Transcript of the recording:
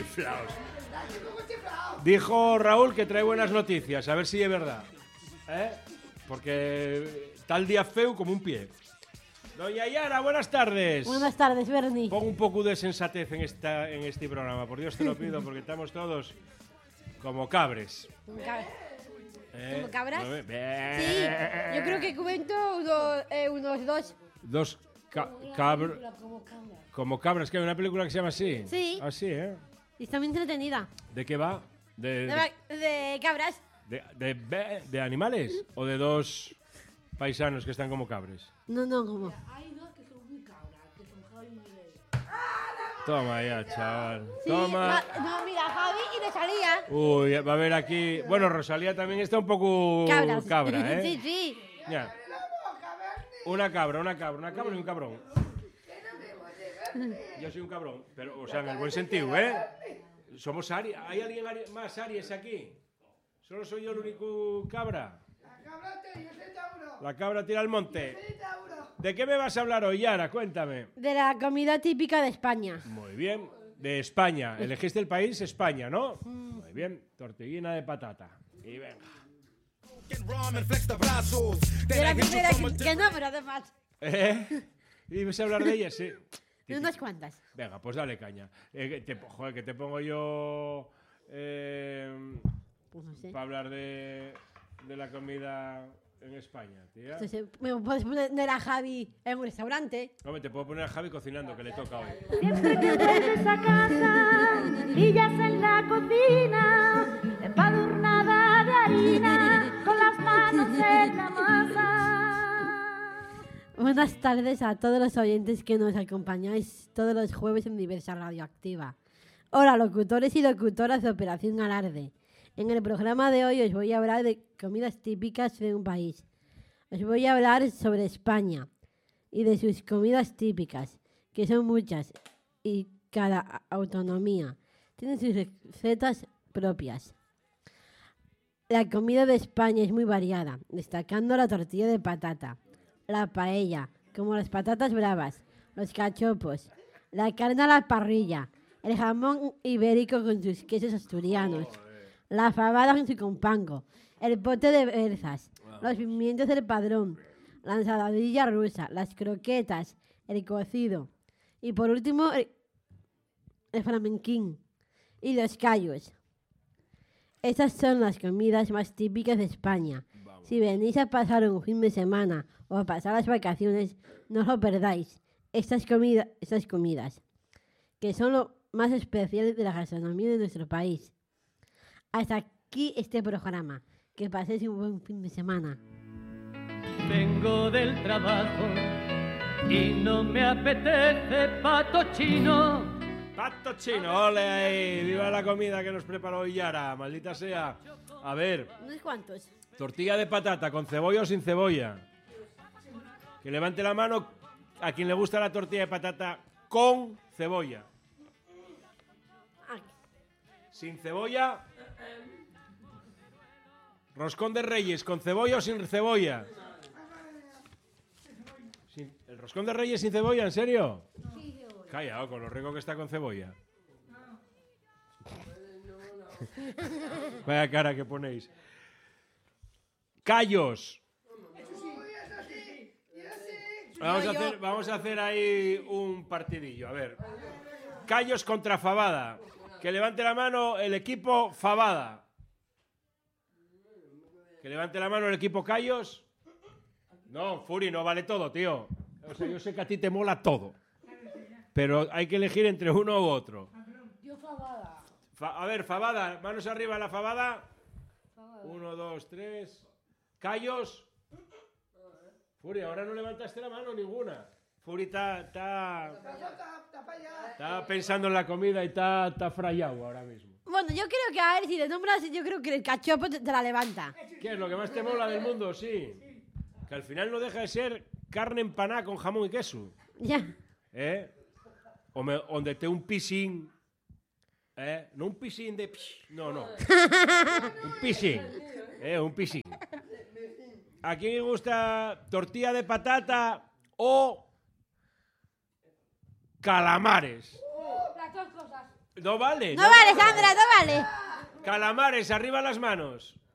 Chiflaos. Dijo Raúl que trae buenas noticias, a ver si es verdad. Porque tal día feo como un pie. Doña Yara, buenas tardes. Buenas tardes, Berni. Pon un poco de sensatez en este programa, por Dios te lo pido, porque estamos todos como cabres. ¿Como cabras? Sí, Sí, yo creo que cuento unos dos. Dos cabras. Como cabras, que hay una película que se llama así. Sí. Así, Y está muy entretenida. ¿De qué va? De cabras. ¿De animales? ¿O de dos paisanos que están como cabres? No, como. Hay dos que son muy cabras, que son Javi y Miguel. Toma ya, chaval. Sí, Toma. no, mira, Javi y Rosalía. Uy, va a haber aquí... Bueno, Rosalía también está un poco Cabras. cabra, ¿eh? Sí. Ya. Una cabra y un cabrón. Yo soy un cabrón, pero, o sea, en el buen sentido, ¿eh? Somos Aries. ¿Hay alguien más Aries aquí? ¿Solo soy yo el único cabra? La cabra tira al monte. ¿De qué me vas a hablar hoy, Yara? Cuéntame. De la comida típica de España. Muy bien. De España. Elegiste el país España, ¿no? Muy bien. Tortillina de patata. Y venga. De la primera que no, pero además. ¿Y vas a hablar de ella? Sí. De unas cuantas. Venga, pues dale caña. Que te pongo yo... Pues no sé. para hablar de la comida en España, tía. Entonces, ¿me puedes poner a Javi en un restaurante? Hombre, te puedo poner a Javi cocinando, que le toca hoy. Siempre que vuelves a casa y ya en la cocina, empadurnada de harina, con las manos en la masa. Buenas tardes a todos los oyentes que nos acompañáis todos los jueves en Diversa Radioactiva. Hola, locutores y locutoras de Operación Alarde. En el programa de hoy os voy a hablar de comidas típicas de un país. Os voy a hablar sobre España y de sus comidas típicas, que son muchas, y cada autonomía tiene sus recetas propias. La comida de España es muy variada, destacando la tortilla de patata, la paella, como las patatas bravas, los cachopos, la carne a la parrilla, el jamón ibérico con sus quesos asturianos, la fabada con su compango, el pote de berzas, los pimientos del padrón, la ensaladilla rusa, las croquetas, el cocido y por último el flamenquín y los callos. Estas son las comidas más típicas de España. Si venís a pasar un fin de semana o a pasar las vacaciones, no os lo perdáis. Estas comidas, que son lo más especial de la gastronomía de nuestro país. Hasta aquí este programa. Que paséis un buen fin de semana. Vengo del trabajo y no me apetece pato chino. ¡Pato chino! ¡Ole ahí! ¡Viva la comida que nos preparó hoy Yara! ¡Maldita sea! A ver, ¿Unos cuantos? tortilla de patata, ¿con cebolla o sin cebolla? Que levante la mano a quien le gusta la tortilla de patata con cebolla. Sin cebolla. Roscón de Reyes, ¿con cebolla o sin cebolla? ¿El roscón de Reyes sin cebolla, en serio? Sí, cebolla. Calla, con lo rico que está con cebolla. Vaya cara que ponéis. Callos. Vamos a hacer ahí un partidillo. A ver. Callos contra Fabada. Que levante la mano el equipo Fabada. Que levante la mano el equipo Callos. No, Furi, no vale todo, tío. O sea, yo sé que a ti te mola todo. Pero hay que elegir entre uno u otro. Yo Fabada. A ver, Fabada, manos arriba la Fabada. 1, 2, 3. Callos. Furi, ahora no levantaste la mano ninguna. Furi está pensando en la comida y está frayado ahora mismo. Bueno, yo creo que a ver si le nombras, yo creo que el cachopo te la levanta. ¿Qué es lo que más te mola del mundo? Sí. Que al final no deja de ser carne empanada con jamón y queso. Ya. Donde te un pisín. No un pisín de... No. Un pisín. Un pisín. ¿A quién le gusta tortilla de patata o calamares? Las dos cosas. No vale. No vale, Sandra, no vale. Calamares, arriba las manos.